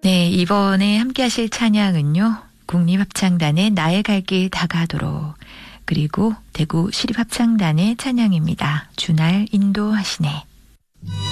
네, 이번에 함께 하실 찬양은요. 국립합창단의 나의 갈 길 다가도록, 그리고 대구 시립합창단의 찬양입니다. 주날 인도하시네.